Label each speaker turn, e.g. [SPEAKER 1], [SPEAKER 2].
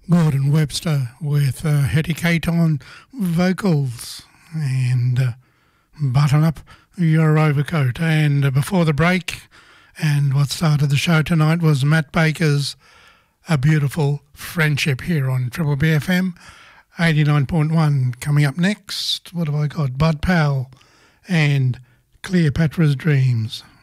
[SPEAKER 1] Gordon Webster with Hetty Kate on vocals and Button Up Your Overcoat. And before the break, and what started the show tonight was Matt Baker's A Beautiful Friendship here on Triple BFM 89.1. Coming up next, what have I got? Bud Powell and Cleopatra's Dreams.